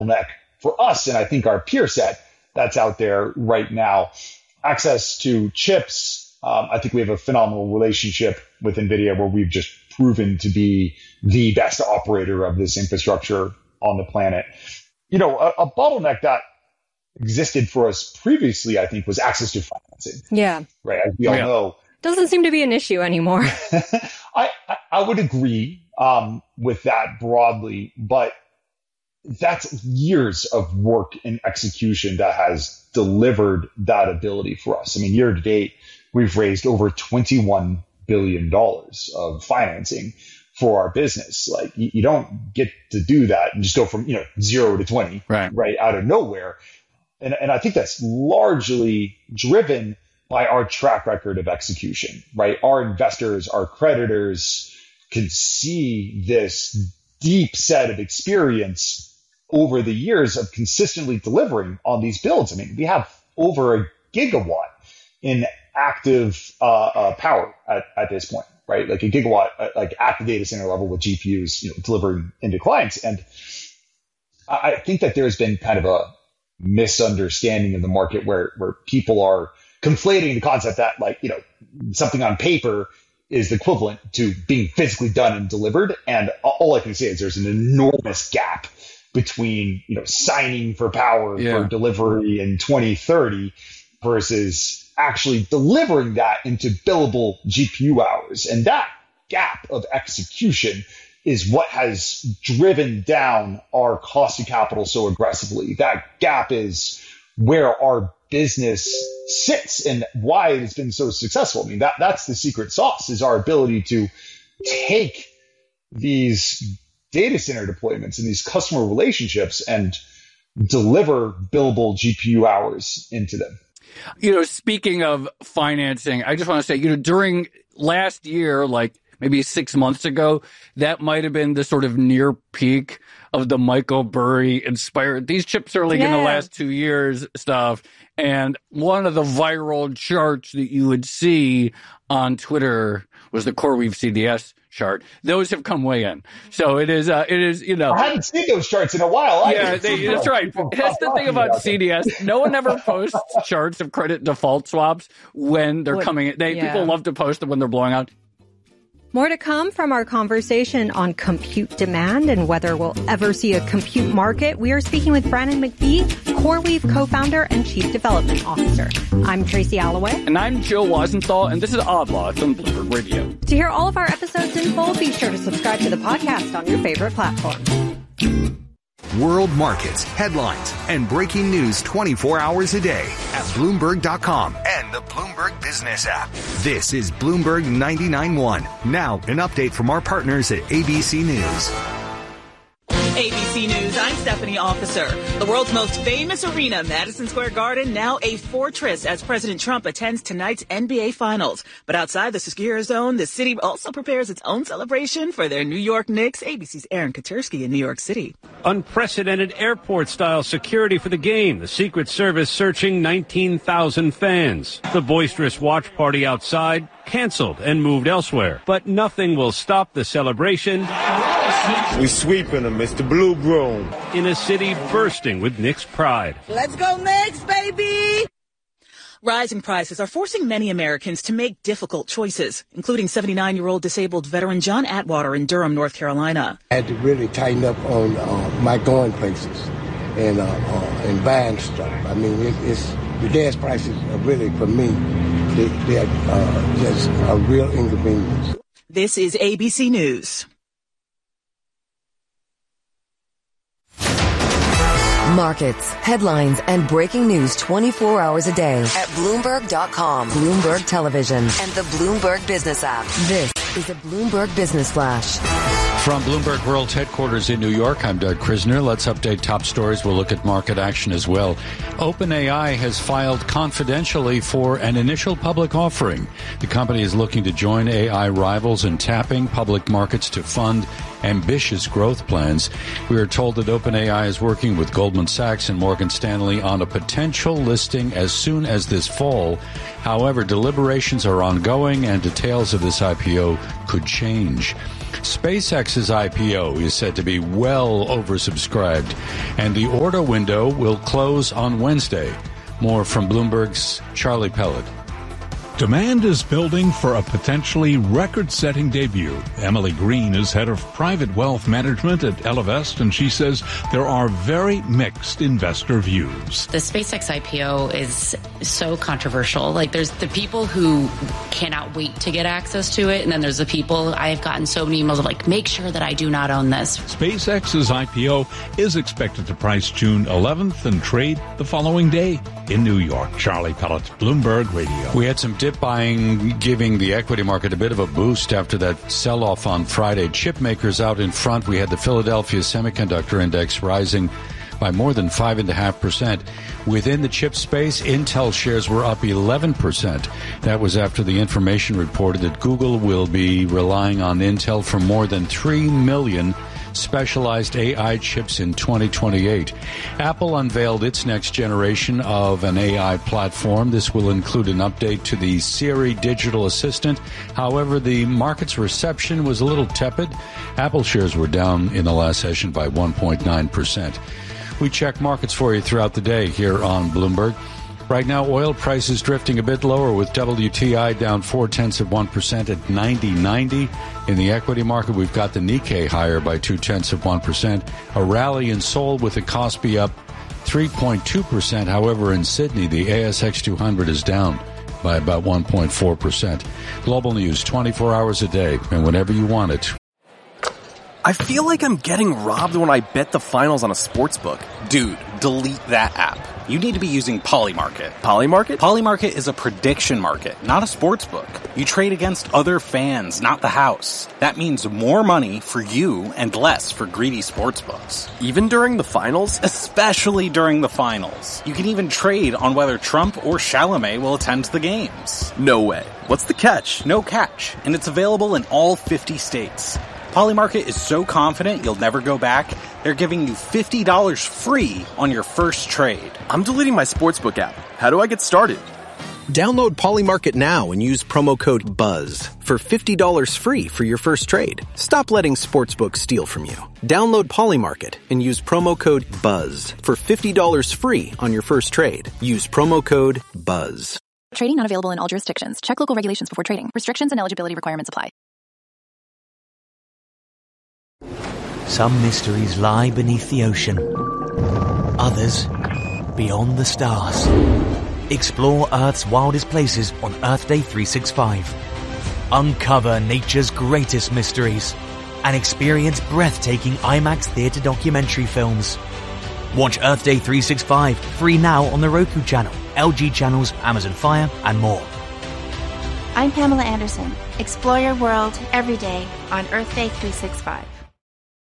bottleneck for us, and I think our peer set that's out there right now. Access to chips. I think we have a phenomenal relationship with NVIDIA where we've just proven to be the best operator of this infrastructure on the planet. A bottleneck that existed for us previously, I think, was access to financing. Yeah. Right. As we all know. Doesn't seem to be an issue anymore. I would agree with that broadly, but that's years of work and execution that has delivered that ability for us. I mean, year to date, we've raised over $21 billion of financing for our business. Like, you don't get to do that and just go from 0 to 20 right out of nowhere. And I think that's largely driven by our track record of execution, right? Our investors, our creditors can see this deep set of experience over the years of consistently delivering on these builds. I mean, we have over a gigawatt in active power at this point, right? Like a gigawatt, like at the data center level with GPUs, delivering into clients. And I think that there's been kind of a misunderstanding in the market where people are conflating the concept that something on paper is the equivalent to being physically done and delivered. And all I can say is there's an enormous gap between, signing for power for delivery in 2030 versus actually delivering that into billable GPU hours. And that gap of execution is what has driven down our cost of capital so aggressively. That gap is where our business sits and why it has been so successful. I mean, that's the secret sauce, is our ability to take these data center deployments and these customer relationships and deliver billable GPU hours into them. Speaking of financing, I just want to say, during last year, like maybe 6 months ago, that might have been the sort of near peak of the Michael Burry inspired, these chips are like in the last 2 years stuff. And one of the viral charts that you would see on Twitter was the CoreWeave CDS chart. Those have come way in. So it is, I haven't seen those charts in a while. That's right. That's the thing about CDS. No one ever posts charts of credit default swaps when they're coming in. People love to post them when they're blowing out. More to come from our conversation on compute demand and whether we'll ever see a compute market. We are speaking with Brannon McBee, CoreWeave co-founder and chief development officer. I'm Tracy Alloway. And I'm Joe Weisenthal, and this is Odd Lots on Bloomberg Radio. To hear all of our episodes in full, be sure to subscribe to the podcast on your favorite platform. World markets, headlines, and breaking news 24 hours a day at Bloomberg.com and the Bloomberg Business app. This is Bloomberg 99.1. Now, an update from our partners at ABC News. ABC News, I'm Stephanie Officer. The world's most famous arena, Madison Square Garden, now a fortress as President Trump attends tonight's NBA Finals. But outside the Secure Zone, the city also prepares its own celebration for their New York Knicks. ABC's Aaron Katursky in New York City. Unprecedented airport-style security for the game. The Secret Service searching 19,000 fans. The boisterous watch party outside canceled and moved elsewhere. But nothing will stop the celebration. We sweeping them. It's the Blue Broom. In a city bursting with Knicks pride. Let's go Knicks, baby! Rising prices are forcing many Americans to make difficult choices, including 79-year-old disabled veteran John Atwater in Durham, North Carolina. I had to really tighten up on my going places and buying stuff. I mean, the gas prices are really, for me, they're just a real inconvenience. This is ABC News. Markets, headlines, and breaking news 24 hours a day at Bloomberg.com, Bloomberg Television, and the Bloomberg Business app. This is a Bloomberg Business Flash. From Bloomberg World's headquarters in New York, I'm Doug Krisner. Let's update top stories. We'll look at market action as well. OpenAI has filed confidentially for an initial public offering. The company is looking to join AI rivals in tapping public markets to fund ambitious growth plans. We are told that OpenAI is working with Goldman Sachs and Morgan Stanley on a potential listing as soon as this fall. However, deliberations are ongoing and details of this IPO could change. SpaceX's IPO is said to be well oversubscribed, and the order window will close on Wednesday. More from Bloomberg's Charlie Pellet. Demand is building for a potentially record-setting debut. Emily Green is head of private wealth management at Ellevest, and she says there are very mixed investor views. The SpaceX IPO is so controversial. Like, there's the people who cannot wait to get access to it, and then there's the people, I've gotten so many emails of like, make sure that I do not own this. SpaceX's IPO is expected to price June 11th and trade the following day in New York. Charlie Pellet, Bloomberg Radio. We had some dip buying giving the equity market a bit of a boost after that sell-off on Friday. Chip makers out in front. We had the Philadelphia Semiconductor Index rising by more than 5.5%. Within the chip space, Intel shares were up 11%. That was after the information reported that Google will be relying on Intel for more than 3 million specialized AI chips in 2028. Apple unveiled its next generation of an AI platform. This will include an update to the Siri digital assistant. However, the market's reception was a little tepid. Apple shares were down in the last session by 1.9%. We check markets for you throughout the day here on Bloomberg. Right now, oil prices drifting a bit lower with WTI down 0.4% at 90.90. In the equity market, we've got the Nikkei higher by 0.2%. A rally in Seoul with the Kospi up 3.2%. However, in Sydney, the ASX 200 is down by about 1.4%. Global news 24 hours a day and whenever you want it. I feel like I'm getting robbed when I bet the finals on a sportsbook. Dude, delete that app. You need to be using Polymarket. Polymarket? Polymarket is a prediction market, not a sportsbook. You trade against other fans, not the house. That means more money for you and less for greedy sportsbooks. Even during the finals? Especially during the finals. You can even trade on whether Trump or Chalamet will attend the games. No way. What's the catch? No catch, and it's available in all 50 states. Polymarket is so confident you'll never go back, they're giving you $50 free on your first trade. I'm deleting my sportsbook app. How do I get started? Download Polymarket now and use promo code BUZZ for $50 free for your first trade. Stop letting sportsbooks steal from you. Download Polymarket and use promo code BUZZ for $50 free on your first trade. Use promo code BUZZ. Trading not available in all jurisdictions. Check local regulations before trading. Restrictions and eligibility requirements apply. Some mysteries lie beneath the ocean. Others beyond the stars. Explore Earth's wildest places on Earth Day 365. Uncover nature's greatest mysteries and experience breathtaking IMAX theater documentary films. Watch Earth Day 365 free now on the Roku channel, LG channels, Amazon Fire, and more. I'm Pamela Anderson. Explore your world every day on Earth Day 365.